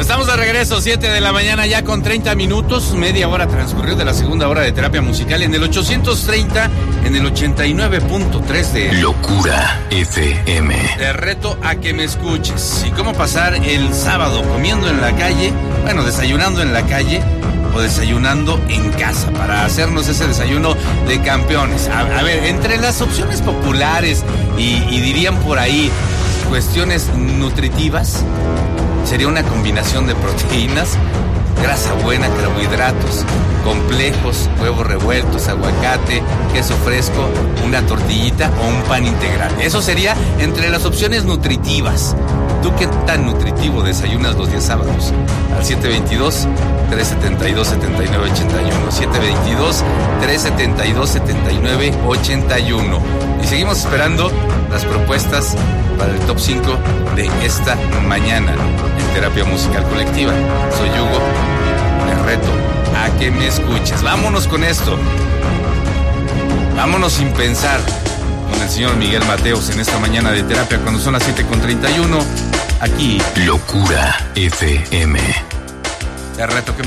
Estamos de regreso, 7 de la mañana ya con 30 minutos, media hora transcurrió de la segunda hora de terapia musical en el 830, en el 89.3 de Locura FM. Te reto a que me escuches. ¿Y cómo pasar el sábado comiendo en la calle? Bueno, desayunando en la calle o desayunando en casa para hacernos ese desayuno de campeones. A ver, entre las opciones populares y dirían por ahí cuestiones nutritivas, sería una combinación de proteínas, grasa buena, carbohidratos complejos, huevos revueltos, aguacate, queso fresco, una tortillita o un pan integral. Eso sería entre las opciones nutritivas. ¿Tú qué tan nutritivo desayunas los días sábados? Al 722-372-7981. 722-372-7981. Y seguimos esperando las propuestas para el top 5 de esta mañana en Terapia Musical Colectiva. Soy Hugo, te reto a que me escuches. Vámonos con esto. Vámonos sin pensar con el señor Miguel Mateos en esta mañana de terapia cuando son las 7:31. Aquí, Locura FM. Te reto que